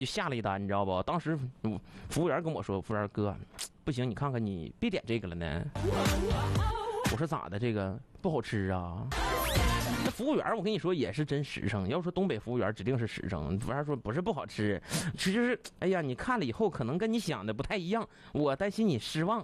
就下了一单，你知道不？当时服务员跟我说：“服务员哥，不行，你看看你别点这个了呢。”我说咋的？这个不好吃啊？那服务员我跟你说也是真实诚，要说东北服务员指定是实诚。服务员说不是不好吃，就是哎呀，你看了以后可能跟你想的不太一样，我担心你失望。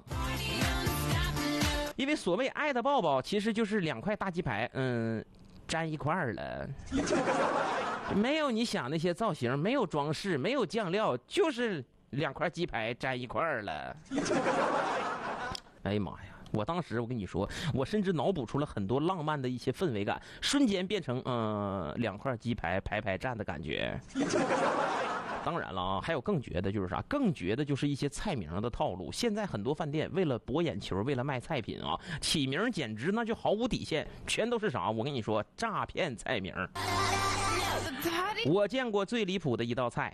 因为所谓爱的抱抱，其实就是2块大鸡排，粘一块儿了。没有你想那些造型，没有装饰，没有酱料，就是2块鸡排粘一块儿了。哎呀妈呀！我当时我跟你说，我甚至脑补出了很多浪漫的一些氛围感，瞬间变成2块鸡排排排站的感觉。当然了啊，还有更绝的就是啥？更绝的就是一些菜名的套路。现在很多饭店为了博眼球，为了卖菜品啊，起名简直那就毫无底线，全都是啥？我跟你说，诈骗菜名。我见过最离谱的一道菜。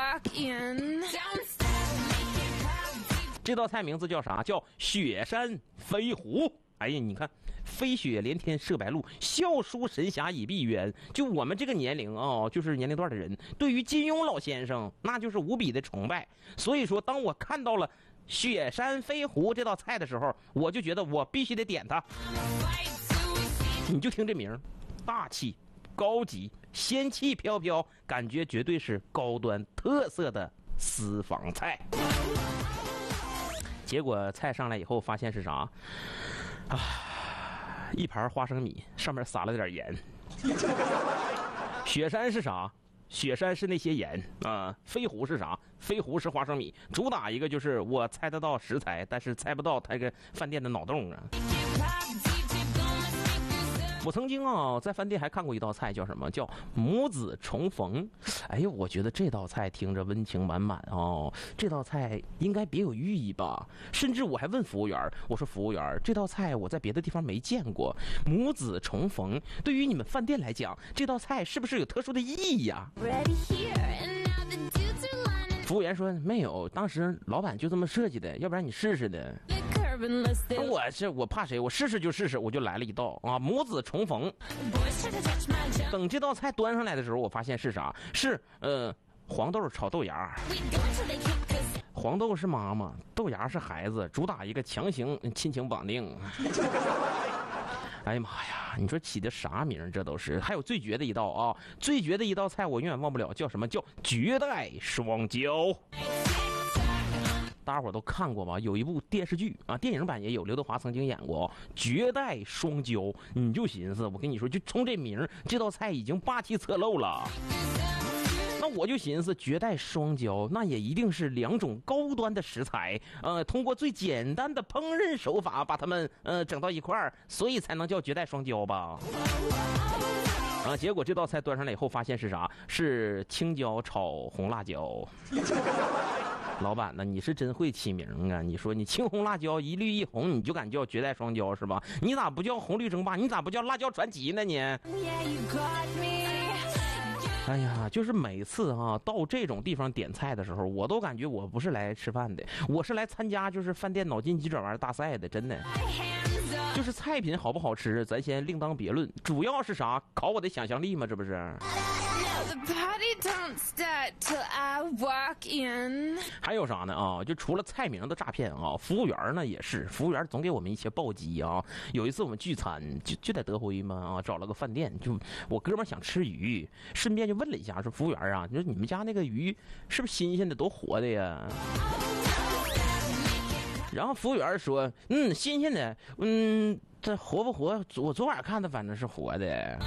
这道菜名字叫啥？叫雪山飞狐。哎呀，你看，飞雪连天射白鹿，笑书神侠倚碧鸳。就我们这个年龄啊，就是年龄段的人，对于金庸老先生那就是无比的崇拜。所以说，当我看到了雪山飞狐这道菜的时候，我就觉得我必须得点它。你就听这名，大气、高级、仙气飘飘，感觉绝对是高端特色的私房菜。结果菜上来以后，发现是啥？一盘花生米，上面撒了点盐。雪山是啥？雪山是那些盐啊。飞狐是啥？飞狐是花生米。主打一个就是我猜得到食材，但是猜不到它这个饭店的脑洞啊。我曾经啊在饭店还看过一道菜，叫什么？叫母子重逢。哎呦，我觉得这道菜听着温情满满哦，这道菜应该别有寓意吧？甚至我还问服务员，我说服务员，这道菜我在别的地方没见过，母子重逢，对于你们饭店来讲，这道菜是不是有特殊的意义呀？服务员说没有，当时老板就这么设计的，要不然你试试的。我怕谁？我试试就试试，我就来了一道啊，母子重逢。等这道菜端上来的时候，我发现是啥？是黄豆炒豆芽。黄豆是妈妈，豆芽是孩子，主打一个强行亲情绑定。哎呀妈呀，你说起的啥名？这都是。还有最绝的一道啊，最绝的一道菜我永远忘不了，叫什么？叫绝代双骄。大家伙都看过吧？有一部电视剧啊，电影版也有，刘德华曾经演过《绝代双骄》。你就寻思，我跟你说，就冲这名，这道菜已经霸气侧漏了。那我就寻思，绝代双骄，那也一定是2种高端的食材，通过最简单的烹饪手法把它们整到一块儿，所以才能叫绝代双骄吧。结果这道菜端上来以后，发现是啥？是青椒炒红辣椒。老板呢？你是真会起名啊！你说你青红辣椒一绿一红，你就敢叫绝代双骄是吧？你咋不叫红绿争霸？你咋不叫辣椒传奇呢你？哎呀，就是每次到这种地方点菜的时候，我都感觉我不是来吃饭的，我是来参加就是饭店脑筋急转弯大赛的，真的。就是菜品好不好吃，咱先另当别论，主要是啥？考我的想象力嘛，这不是？还有啥呢啊？就除了菜名的诈骗啊，服务员呢也是，服务员总给我们一些暴击啊。有一次我们聚餐就在德辉嘛啊，找了个饭店，就我哥们想吃鱼，顺便就问了一下，说服务员啊，你说你们家那个鱼是不是新鲜的，都活的呀？然后服务员说，新鲜的，这活不活？我昨晚看的反正是活的。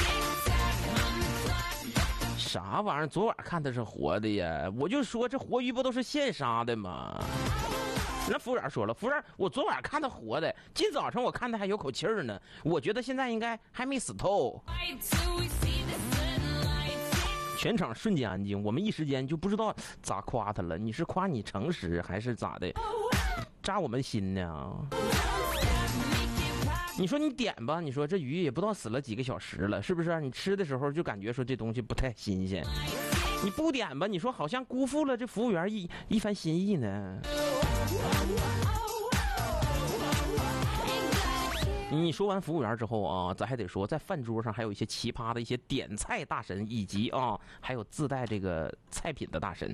啥玩意儿？昨晚看的是活的呀！我就说这活鱼不都是现杀的吗？那服务员说了，服务员，我昨晚看的活的，今早上我看的还有口气儿呢，我觉得现在应该还没死透。全场瞬间安静，我们一时间就不知道咋夸他了。你是夸你诚实还是咋的？扎我们心呢？你说你点吧，你说这鱼也不知道死了几个小时了，是不是？你吃的时候就感觉说这东西不太新鲜。你不点吧，你说好像辜负了这服务员一番心意呢。你说完服务员之后啊，咱还得说在饭桌上还有一些奇葩的一些点菜大神，以及还有自带这个菜品的大神。